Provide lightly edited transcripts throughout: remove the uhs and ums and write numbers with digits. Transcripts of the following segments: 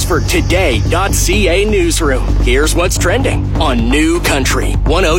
Oxford Today.ca newsroom. Here's what's trending on New Country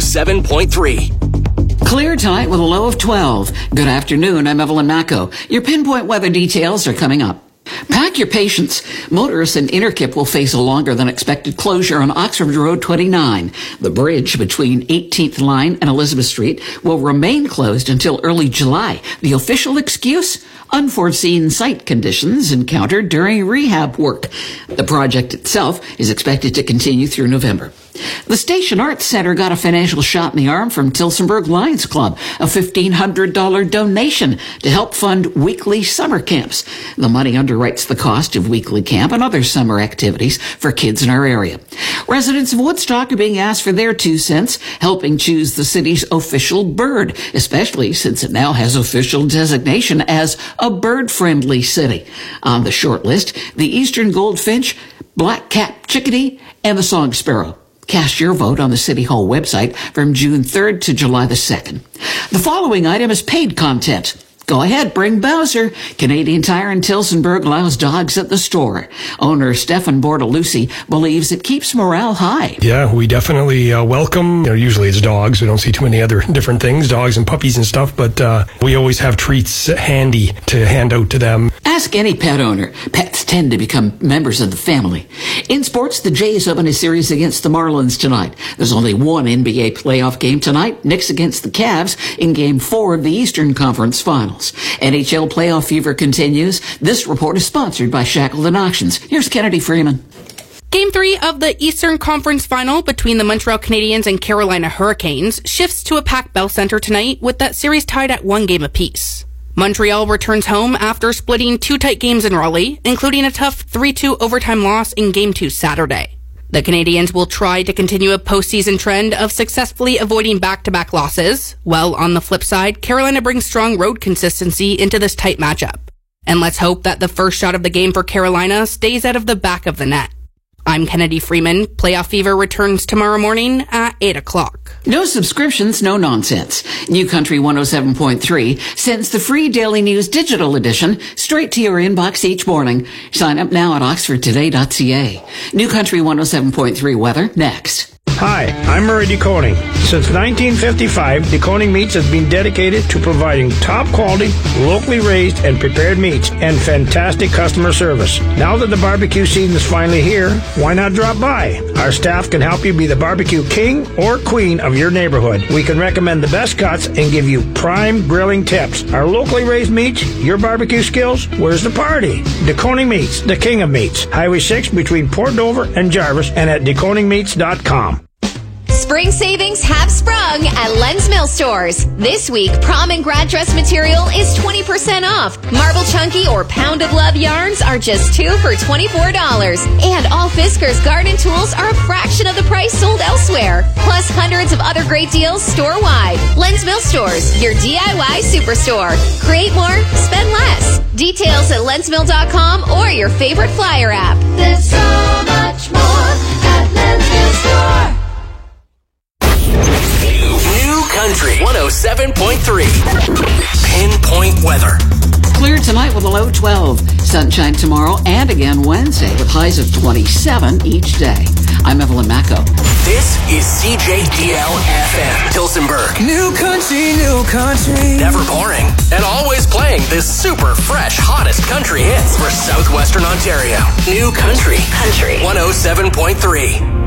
107.3. Clear tonight with a low of 12. Good afternoon, I'm Evelyn Macco. Your pinpoint weather details are coming up. Pack your patience. Motorists in Innerkip will face a longer than expected closure on Oxford Road 29. The bridge between 18th Line and Elizabeth Street will remain closed until early July. The official excuse? Unforeseen site conditions encountered during rehab work. The project itself is expected to continue through November. The Station Arts Center got a financial shot in the arm from Tillsonburg Lions Club, a $1,500 donation to help fund weekly summer camps. The money underwrites the cost of weekly camp and other summer activities for kids in our area. Residents of Woodstock are being asked for their 2 cents, helping choose the city's official bird, especially since it now has official designation as a bird-friendly city. On the short list, the eastern goldfinch, black-capped chickadee, and the song sparrow. Cast your vote on the City Hall website from June 3rd to July the 2nd. The following item is paid content. Go ahead, bring Bowser. Canadian Tire in Tillsonburg allows dogs at the store. Owner Stefan Bortolucci believes it keeps morale high. Yeah, we definitely welcome. Usually it's dogs. We don't see too many other different things, dogs and puppies and stuff, but we always have treats handy to hand out to them. Ask any pet owner. Pets tend to become members of the family. In sports, the Jays open a series against the Marlins tonight. There's only one NBA playoff game tonight, Knicks against the Cavs in Game 4 of the Eastern Conference Finals. NHL playoff fever continues. This report is sponsored by Shackleton Auctions. Here's Kennedy Freeman. Game 3 of the Eastern Conference Final between the Montreal Canadiens and Carolina Hurricanes shifts to a packed Bell Center tonight with that series tied at 1 game apiece. Montreal returns home after splitting 2 tight games in Raleigh, including a tough 3-2 overtime loss in Game 2 Saturday. The Canadiens will try to continue a postseason trend of successfully avoiding back-to-back losses, while on the flip side, Carolina brings strong road consistency into this tight matchup. And let's hope that the first shot of the game for Carolina stays out of the back of the net. I'm Kennedy Freeman. Playoff Fever returns tomorrow morning at 8 o'clock. No subscriptions, no nonsense. New Country 107.3 sends the free Daily News digital edition straight to your inbox each morning. Sign up now at oxfordtoday.ca. New Country 107.3 weather next. Hi, I'm Murray DeConing. Since 1955, DeConing Meats has been dedicated to providing top quality, locally raised and prepared meats and fantastic customer service. Now that the barbecue season is finally here, why not drop by? Our staff can help you be the barbecue king or queen of your neighborhood. We can recommend the best cuts and give you prime grilling tips. Our locally raised meats, your barbecue skills, where's the party? DeConing Meats, the king of meats. Highway 6 between Port Dover and Jarvis and at deconingmeats.com. Spring savings have sprung at Len's Mill Stores. This week, prom and grad dress material is 20% off. Marble Chunky or Pound of Love yarns are just 2 for $24. And all Fiskars garden tools are a fraction of the price sold elsewhere. Plus hundreds of other great deals store-wide. Len's Mill Stores, your DIY superstore. Create more, spend less. Details at lensmill.com or your favorite flyer app. There's so much more at Len's Mill Store. New Country 107.3. Pinpoint weather. Clear tonight with a low 12. Sunshine tomorrow and again Wednesday with highs of 27 each day. I'm Evelyn Macco. This is CJDL-FM, Tillsonburg. New Country, New Country. Never boring and always playing the super fresh, hottest country hits for Southwestern Ontario. New Country 107.3.